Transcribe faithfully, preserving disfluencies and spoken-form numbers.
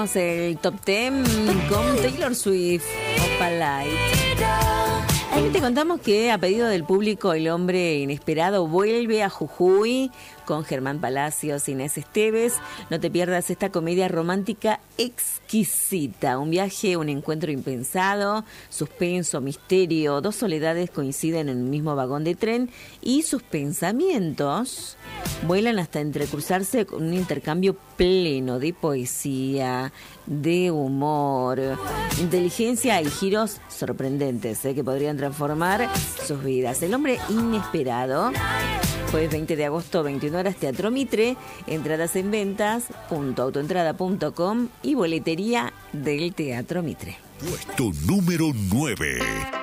Abrimos el Top Ten con Taylor Swift, Opalite. También te contamos que a pedido del público El Hombre Inesperado vuelve a Jujuy con Germán Palacios, Inés Esteves. No te pierdas esta comedia romántica exquisita. Un viaje, un encuentro impensado, suspenso, misterio. Dos soledades coinciden en un mismo vagón de tren y sus pensamientos vuelan hasta entrecruzarse con un intercambio pleno de poesía, de humor, inteligencia y giros sorprendentes, ¿eh? que podrían transformar sus vidas. El Hombre Inesperado, jueves veinte de agosto, veintiuna horas, Teatro Mitre. Entradas en ventas punto autoentrada punto com y boletería del Teatro Mitre. Puesto número nueve.